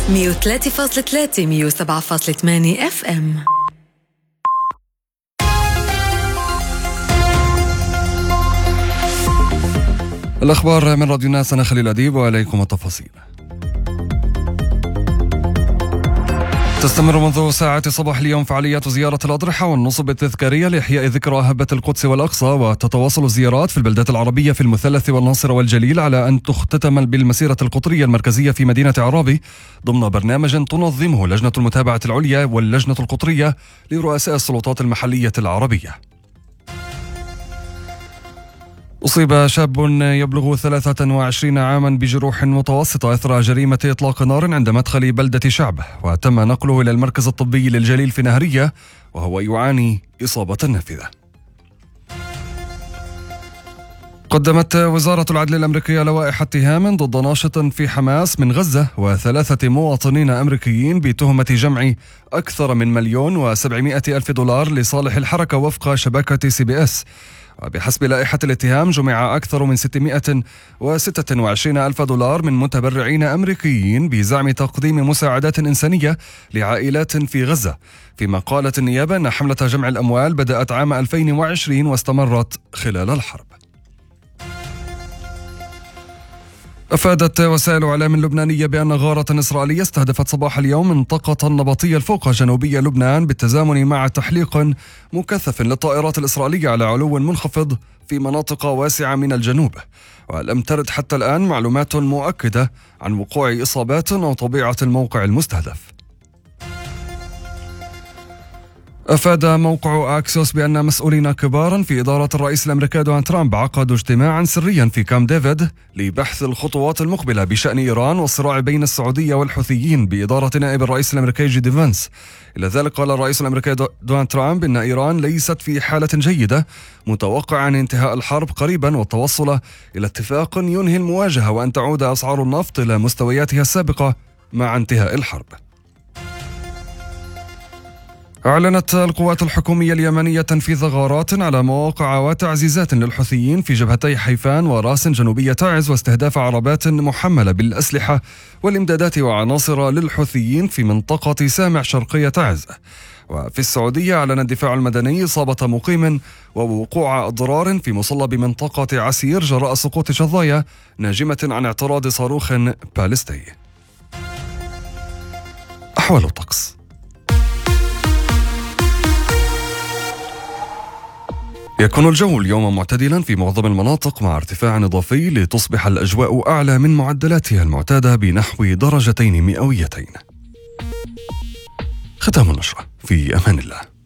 103.3 107.8 FM. الأخبار من راديو الناس، أنا خليل أديب وعليكم التفاصيل. تستمر منذ ساعة صباح اليوم فعاليات زيارة الأضرحة والنصب التذكارية لإحياء ذكرى هبة القدس والأقصى، وتتواصل الزيارات في البلدات العربية في المثلث والناصرة والجليل على أن تختتم بالمسيرة القطرية المركزية في مدينة عرابي ضمن برنامج تنظمه لجنة المتابعة العليا واللجنة القطرية لرؤساء السلطات المحلية العربية. أصيب شاب يبلغ 23 عاما بجروح متوسطة إثر جريمة إطلاق نار عند مدخل بلدة شعبة، وتم نقله إلى المركز الطبي للجليل في نهرية وهو يعاني إصابة نافذة. قدمت وزارة العدل الأمريكية لوائح اتهام ضد ناشط في حماس من غزة و3 مواطنين أمريكيين بتهمة جمع أكثر من $1,700,000 لصالح الحركة وفق شبكة CBS. وبحسب لائحة الاتهام جمع أكثر من $626,000 من متبرعين أمريكيين بزعم تقديم مساعدات إنسانية لعائلات في غزة، فيما قالت النيابة أن حملة جمع الأموال بدأت عام 2020 واستمرت خلال الحرب. أفادت وسائل إعلام لبنانية بأن غارة إسرائيلية استهدفت صباح اليوم منطقة نبطية الفوق جنوبية لبنان بالتزامن مع تحليق مكثف للطائرات الإسرائيلية على علو منخفض في مناطق واسعة من الجنوب، ولم ترد حتى الآن معلومات مؤكدة عن وقوع إصابات أو طبيعة الموقع المستهدف. أفاد موقع أكسوس بأن مسؤولين كبارا في إدارة الرئيس الأمريكي دونالد ترامب عقدوا اجتماعا سريا في كامب ديفيد لبحث الخطوات المقبلة بشأن إيران والصراع بين السعودية والحوثيين بإدارة نائب الرئيس الأمريكي جي دي فانس. إلى ذلك قال الرئيس الأمريكي دونالد ترامب إن إيران ليست في حالة جيدة، متوقعا انتهاء الحرب قريبا والتوصل إلى اتفاق ينهي المواجهة وأن تعود أسعار النفط إلى مستوياتها السابقة مع انتهاء الحرب. أعلنت القوات الحكومية اليمنية تنفيذ غارات على مواقع وتعزيزات للحوثيين في جبهتي حيفان وراس جنوبية تعز، واستهداف عربات محملة بالأسلحة والإمدادات وعناصر للحوثيين في منطقة سامع شرقية تعز. وفي السعودية أعلن الدفاع المدني إصابة مقيم ووقوع أضرار في مصلى بمنطقة عسير جراء سقوط شظايا ناجمة عن اعتراض صاروخ باليستي. أحوال الطقس. يكون الجو اليوم معتدلا في معظم المناطق مع ارتفاع إضافي لتصبح الأجواء أعلى من معدلاتها المعتادة بنحو درجتين مئويتين. ختام النشرة، في أمان الله.